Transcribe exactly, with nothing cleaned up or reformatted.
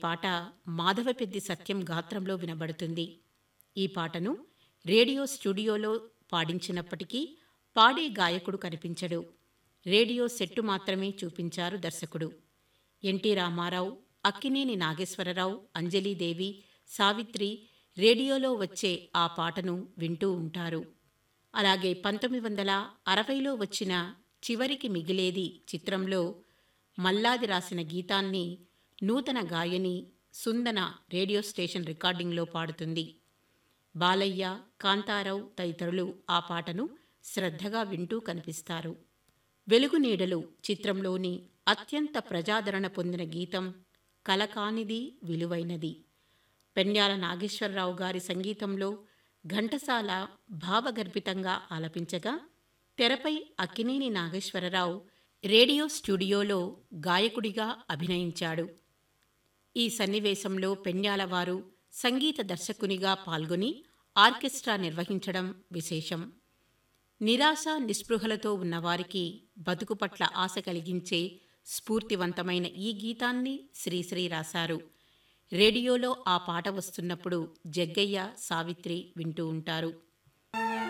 పాట మాధవపెద్ది సత్యం గాత్రంలో వినబడుతుంది. ఈ పాటను రేడియో స్టూడియోలో పాడించినప్పటికీ పాడే గాయకుడు కనిపించడు. రేడియో సెట్టు మాత్రమే చూపించారు దర్శకుడు. ఎన్టీ రామారావు, అక్కినేని నాగేశ్వరరావు, అంజలీదేవి, సావిత్రి రేడియోలో వచ్చే ఆ పాటను వింటూ ఉంటారు. అలాగే పంతొమ్మిది వందల అరవైలో వచ్చిన చివరికి మిగిలేది చిత్రంలో మల్లాది రాసిన గీతాన్ని నూతన గాయని సుందన రేడియో స్టేషన్ రికార్డింగ్లో పాడుతుంది. బాలయ్య, కాంతారావు తదితరులు ఆ పాటను శ్రద్ధగా వింటూ కనిపిస్తారు. వెలుగు నీడలు చిత్రంలోని అత్యంత ప్రజాదరణ పొందిన గీతం కలకానిది విలువైనది. పెన్యాల నాగేశ్వరరావు గారి సంగీతంలో ఘంటసాల భావగర్భితంగా ఆలపించగా, తెరపై అక్కినేని నాగేశ్వరరావు రేడియో స్టూడియోలో గాయకుడిగా అభినయించాడు. ఈ సన్నివేశంలో పెన్యాల వారు సంగీత దర్శకునిగా పాల్గొని ఆర్కెస్ట్రా నిర్వహించడం విశేషం. నిరాశ నిస్పృహలతో ఉన్నవారికి బతుకు పట్ల ఆశ కలిగించే స్ఫూర్తివంతమైన ఈ గీతాన్ని శ్రీశ్రీ రాశారు. రేడియోలో ఆ పాట వస్తున్నప్పుడు జగ్గయ్య, సావిత్రి వింటూ ఉంటారు.